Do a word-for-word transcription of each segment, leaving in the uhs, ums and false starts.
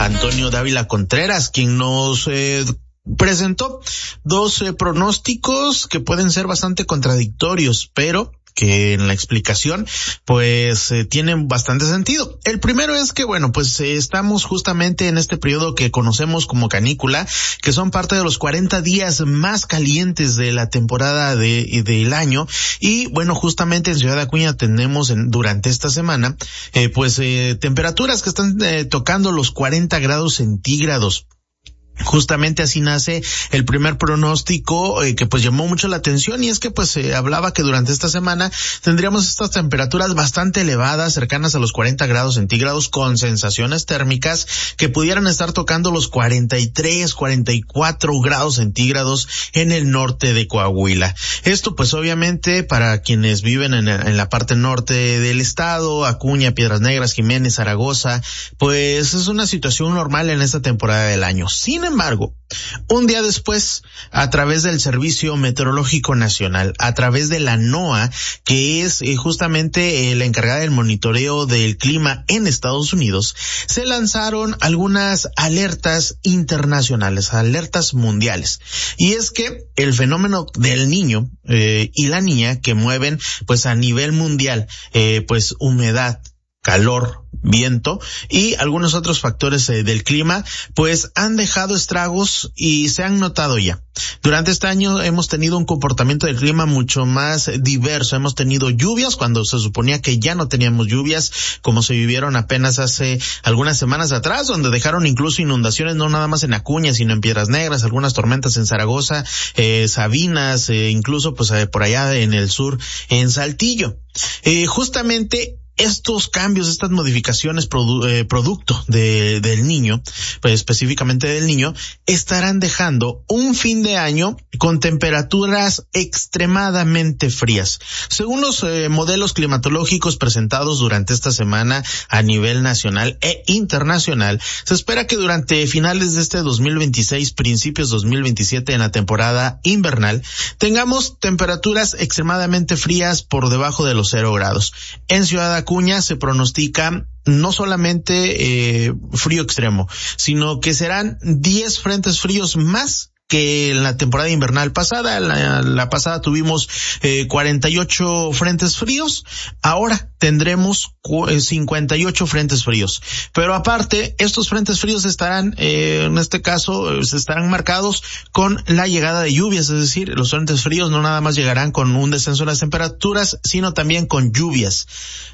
Antonio Dávila Contreras, quien nos eh, presentó dos eh, pronósticos que pueden ser bastante contradictorios, pero que en la explicación pues eh, tienen bastante sentido. El primero es que bueno, pues eh, estamos justamente en este periodo que conocemos como canícula, que son parte de los cuarenta días más calientes de la temporada de del año, y bueno, justamente en Ciudad Acuña tenemos en, durante esta semana eh, pues eh, temperaturas que están eh, tocando los cuarenta grados centígrados. Justamente así nace el primer pronóstico eh, que pues llamó mucho la atención, y es que pues se eh, hablaba que durante esta semana tendríamos estas temperaturas bastante elevadas, cercanas a los cuarenta grados centígrados, con sensaciones térmicas que pudieran estar tocando los cuarenta y tres, cuarenta y cuatro grados centígrados en el norte de Coahuila. Esto pues obviamente para quienes viven en, en la parte norte del estado, Acuña, Piedras Negras, Jiménez, Zaragoza, pues es una situación normal en esta temporada del año. Sin Sin embargo, un día después, a través del Servicio Meteorológico Nacional, a través de la NOAA, que es eh, justamente eh, la encargada del monitoreo del clima en Estados Unidos, se lanzaron algunas alertas internacionales, alertas mundiales. Y es que el fenómeno del Niño eh, y la Niña, que mueven pues a nivel mundial eh, pues humedad, calor, viento y algunos otros factores eh, del clima, pues han dejado estragos y se han notado ya. Durante este año hemos tenido un comportamiento del clima mucho más diverso. Hemos tenido lluvias cuando se suponía que ya no teníamos lluvias, como se vivieron apenas hace algunas semanas atrás, donde dejaron incluso inundaciones no nada más en Acuña, sino en Piedras Negras, algunas tormentas en Zaragoza, eh, Sabinas, eh, incluso pues eh, por allá en el sur, en Saltillo. Eh, justamente estos cambios, estas modificaciones produ- eh, producto de, del Niño, pues específicamente del Niño, estarán dejando un fin de año con temperaturas extremadamente frías. Según los eh, modelos climatológicos presentados durante esta semana a nivel nacional e internacional, se espera que durante finales de este dos mil veintiséis, principios dos mil veintisiete, en la temporada invernal, tengamos temperaturas extremadamente frías por debajo de los cero grados. En Ciudad Acuña se pronostica no solamente eh, frío extremo, sino que serán diez frentes fríos más que en la temporada invernal pasada. La, la pasada tuvimos eh, cuarenta y ocho frentes fríos, ahora tendremos cincuenta y ocho frentes fríos. Pero aparte, estos frentes fríos estarán, eh, en este caso, se estarán marcados con la llegada de lluvias, es decir, los frentes fríos no nada más llegarán con un descenso de las temperaturas, sino también con lluvias.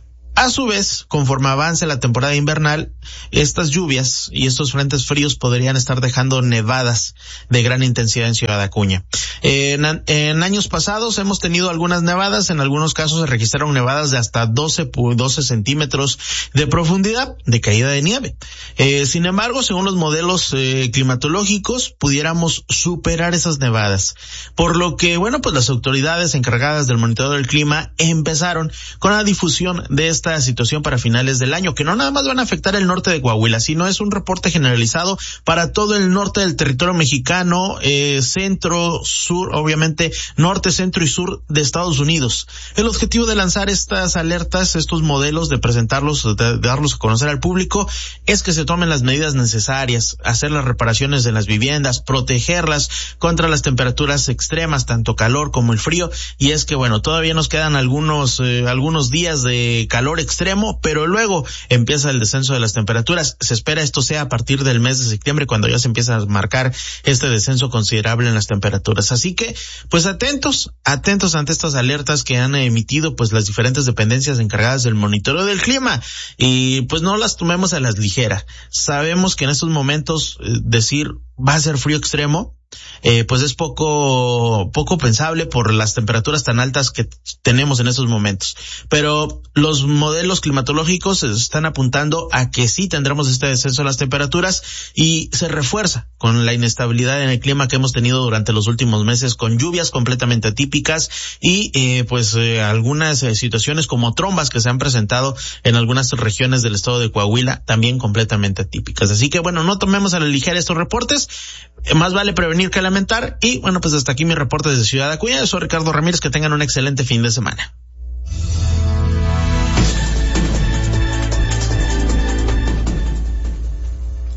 A su vez, conforme avance la temporada invernal, estas lluvias y estos frentes fríos podrían estar dejando nevadas de gran intensidad en Ciudad Acuña. En, en años pasados hemos tenido algunas nevadas, en algunos casos se registraron nevadas de hasta doce centímetros de profundidad de caída de nieve. Eh, sin embargo, según los modelos eh, climatológicos, pudiéramos superar esas nevadas. Por lo que, bueno, pues las autoridades encargadas del monitoreo del clima empezaron con la difusión de esta situación para finales del año, que no nada más van a afectar el norte de Coahuila, sino es un reporte generalizado para todo el norte del territorio mexicano, eh, centro, sur, obviamente norte, centro y sur de Estados Unidos. El objetivo de lanzar estas alertas, estos modelos, de presentarlos, de, de darlos a conocer al público, es que se tomen las medidas necesarias, hacer las reparaciones de las viviendas, protegerlas contra las temperaturas extremas, tanto calor como el frío. Y es que bueno, todavía nos quedan algunos eh, algunos días de calor extremo, pero luego empieza el descenso de las temperaturas. Se espera esto sea a partir del mes de septiembre, cuando ya se empieza a marcar este descenso considerable en las temperaturas. Así que, pues atentos, atentos ante estas alertas que han emitido pues las diferentes dependencias encargadas del monitoreo del clima, y pues no las tomemos a las ligeras. Sabemos que en estos momentos eh, decir va a ser frío extremo, eh, pues es poco, poco pensable por las temperaturas tan altas que tenemos en estos momentos. Pero los modelos climatológicos están apuntando a que sí tendremos este descenso de las temperaturas, y se refuerza con la inestabilidad en el clima que hemos tenido durante los últimos meses, con lluvias completamente atípicas y eh, pues eh, algunas eh, situaciones como trombas que se han presentado en algunas regiones del estado de Coahuila, también completamente atípicas. Así que bueno, no tomemos a la ligera estos reportes, eh, más vale prevenir que lamentar. Y bueno, pues hasta aquí mi reporte desde Ciudad Acuña. Yo soy Ricardo Ramírez, que tengan un excelente fin de semana.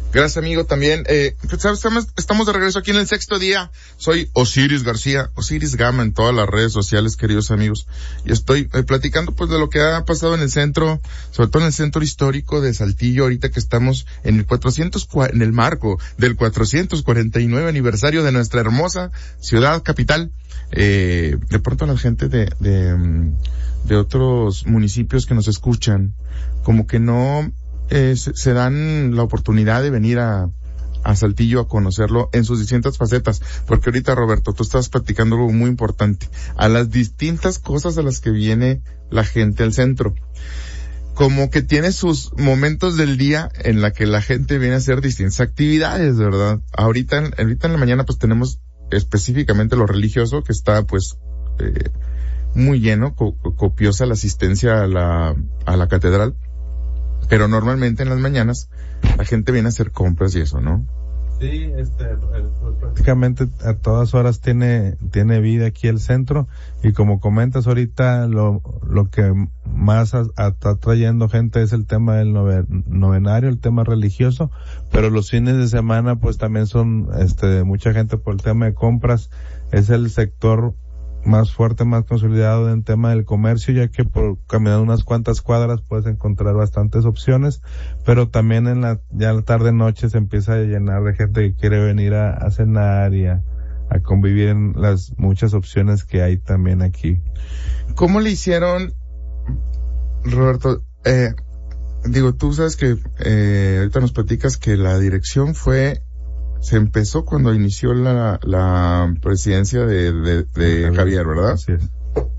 Gracias, amigo, también. Eh, pues, ¿sabes? Estamos de regreso aquí en el sexto día. Soy Osiris García, Osiris Gama en todas las redes sociales, queridos amigos. Y estoy eh, platicando pues de lo que ha pasado en el centro, sobre todo en el centro histórico de Saltillo, ahorita que estamos en el cuatrocientos, en el marco del cuatrocientos cuarenta y nueve aniversario de nuestra hermosa ciudad capital. Eh, de pronto la gente de, de, de otros municipios que nos escuchan, como que no, Eh, se, se dan la oportunidad de venir a, a Saltillo a conocerlo en sus distintas facetas, porque ahorita, Roberto, tú estás platicando algo muy importante, a las distintas cosas a las que viene la gente al centro. Como que tiene sus momentos del día en la que la gente viene a hacer distintas actividades, ¿verdad? Ahorita, ahorita en la mañana pues tenemos específicamente lo religioso, que está pues eh, muy lleno, co- copiosa la asistencia a la, a la catedral. Pero normalmente en las mañanas la gente viene a hacer compras y eso, ¿no? Sí, este, pues prácticamente a todas horas tiene, tiene vida aquí el centro, y como comentas ahorita, lo, lo que más está trayendo gente es el tema del novenario, el tema religioso, pero los fines de semana pues también son, este, mucha gente por el tema de compras. Es el sector más fuerte, más consolidado en tema del comercio, ya que por caminar unas cuantas cuadras puedes encontrar bastantes opciones, pero también en la, ya la tarde noche se empieza a llenar de gente que quiere venir a, a cenar y a, a convivir en las muchas opciones que hay también aquí. ¿Cómo le hicieron, Roberto? Eh, digo, tú sabes que, eh, ahorita nos platicas que la dirección fue, se empezó cuando inició la, la presidencia de, de, de Javier, Javier, ¿verdad? Así es.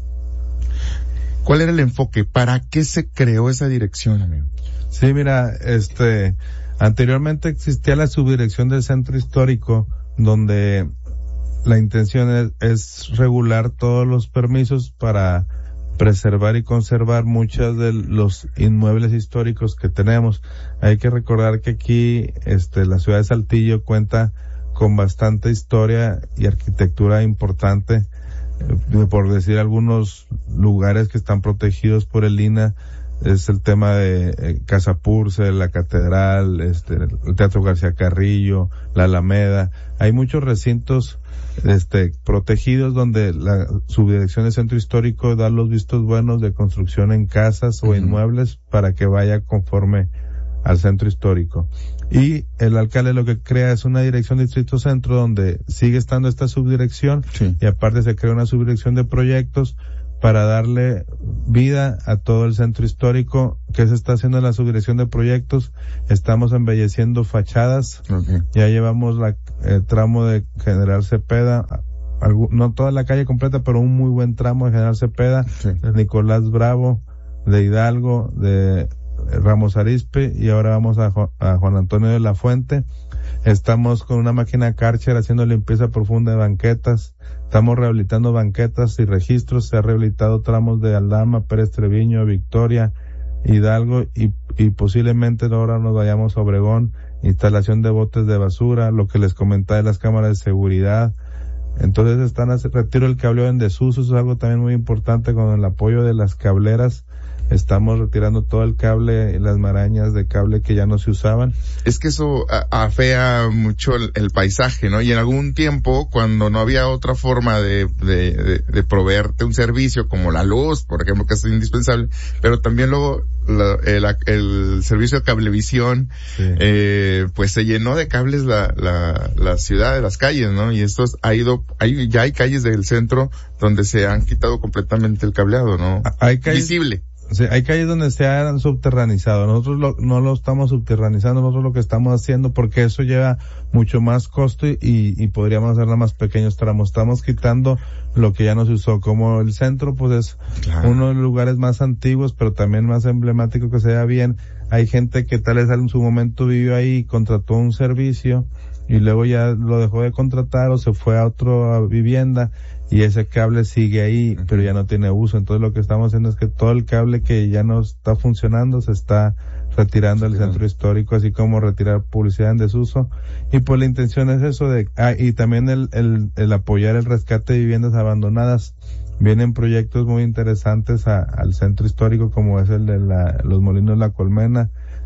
¿Cuál era el enfoque? ¿Para qué se creó esa dirección, amigo? Sí, mira, este, anteriormente existía la subdirección del centro histórico, donde la intención es, es regular todos los permisos para preservar y conservar muchos de los inmuebles históricos que tenemos. Hay que recordar que aquí, este, la ciudad de Saltillo cuenta con bastante historia y arquitectura importante. Eh, por decir algunos lugares que están protegidos por el I N A, es el tema de eh, Casa Purce, la Catedral, este, el Teatro García Carrillo, la Alameda. Hay muchos recintos este protegidos donde la subdirección del centro histórico da los vistos buenos de construcción en casas uh-huh. o inmuebles para que vaya conforme al centro histórico. Y el alcalde lo que crea es una dirección de distrito centro donde sigue estando esta subdirección sí. y aparte se crea una subdirección de proyectos para darle vida a todo el centro histórico. ¿Qué se está haciendo en la subdirección de proyectos? Estamos embelleciendo fachadas. Okay. Ya llevamos la el tramo de General Cepeda, algo, no toda la calle completa, pero un muy buen tramo de General Cepeda, sí. de Nicolás Bravo, de Hidalgo, de Ramos Arizpe, y ahora vamos a, a Juan Antonio de la Fuente. Estamos con una máquina Karcher haciendo limpieza profunda de banquetas. Estamos rehabilitando banquetas y registros. Se ha rehabilitado tramos de Aldama, Pérez Treviño, Victoria, Hidalgo, y, y posiblemente ahora nos vayamos a Obregón. Instalación de botes de basura, lo que les comentaba de las cámaras de seguridad. Entonces están a retiro del cableo en desuso, eso es algo también muy importante. Con el apoyo de las cableras estamos retirando todo el cable y las marañas de cable que ya no se usaban. Es que eso afea mucho el, el paisaje, ¿no? Y en algún tiempo, cuando no había otra forma de, de, de, de proveerte un servicio como la luz, por ejemplo, que es indispensable, pero también luego la, el, el servicio de cablevisión, sí. eh, pues se llenó de cables la, la, la ciudad de las calles, ¿no? Y esto ha ido, hay, ya hay calles del centro donde se han quitado completamente el cableado, ¿no? Hay calles visible. Sí, hay calles donde se han subterranizado. Nosotros lo, no lo estamos subterranizando, nosotros lo que estamos haciendo, porque eso lleva mucho más costo y, y podríamos hacerla más pequeños tramos. Estamos quitando lo que ya no se usó. Como el centro, pues es claro. uno de los lugares más antiguos, pero también más emblemático, que se vea bien. Hay gente que tal vez en su momento vivió ahí y contrató un servicio y luego ya lo dejó de contratar o se fue a otra vivienda. Y ese cable sigue ahí, pero ya no tiene uso. Entonces lo que estamos haciendo es que todo el cable que ya no está funcionando se está retirando del centro histórico, así como retirar publicidad en desuso. Y pues la intención es eso de, ah, y también el, el, el apoyar el rescate de viviendas abandonadas. Vienen proyectos muy interesantes a, al centro histórico, como es el de la, los Molinos La Colmena,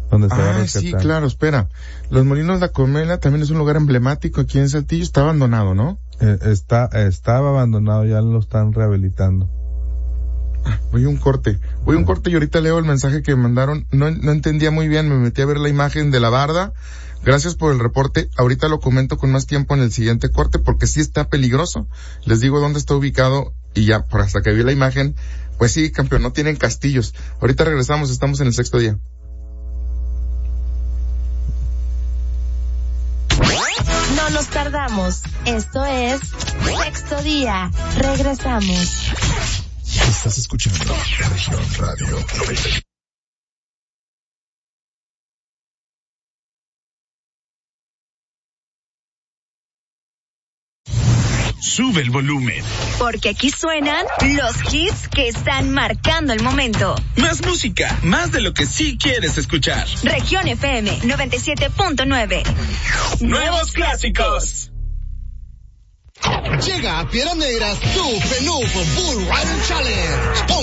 donde se va a Ah, rescatar. sí, claro, espera. Los Molinos de Acomela también es un lugar emblemático aquí en Saltillo, está abandonado, ¿no? Eh, está, estaba abandonado, ya lo están rehabilitando. Voy a un corte, voy a un corte y ahorita leo el mensaje que me mandaron. No, no entendía muy bien, me metí a ver la imagen de la barda. Gracias por el reporte. Ahorita lo comento con más tiempo en el siguiente corte porque sí está peligroso. Les digo dónde está ubicado y ya, por hasta que vi la imagen, pues sí, campeón, no tienen castillos. Ahorita regresamos, estamos en el sexto día. No nos tardamos. Esto es Sexto Día. Regresamos. Estás escuchando Región Radio noventa. Sube el volumen. Porque aquí suenan los hits que están marcando el momento. Más música, más de lo que sí quieres escuchar. Región F M noventa y siete punto nueve. Nuevos clásicos. Llega a Piedras Negras tu Fenuf Bull Riding Challenge.